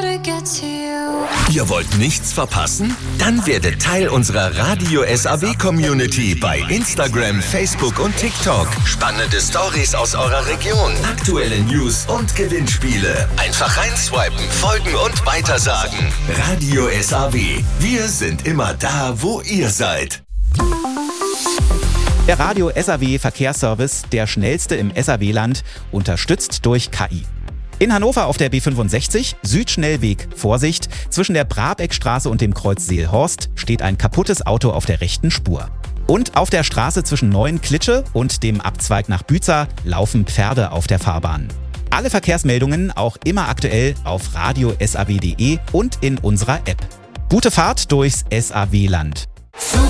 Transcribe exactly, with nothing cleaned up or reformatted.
to get to you. Ihr wollt nichts verpassen? Dann werdet Teil unserer Radio S A W-Community bei Instagram, Facebook und TikTok. Spannende Stories aus eurer Region, aktuelle News und Gewinnspiele. Einfach reinswipen, folgen und weitersagen. Radio S A W. Wir sind immer da, wo ihr seid. Der Radio S A W Verkehrsservice, der schnellste im S A W-Land, unterstützt durch K I. In Hannover auf der B fünfundsechzig, Südschnellweg, Vorsicht, zwischen der Brabeckstraße und dem Kreuz Seelhorst steht ein kaputtes Auto auf der rechten Spur. Und auf der Straße zwischen Neuenklitsche und dem Abzweig nach Büza laufen Pferde auf der Fahrbahn. Alle Verkehrsmeldungen auch immer aktuell auf radio S A W punkt de und in unserer App. Gute Fahrt durchs S A W-Land. Super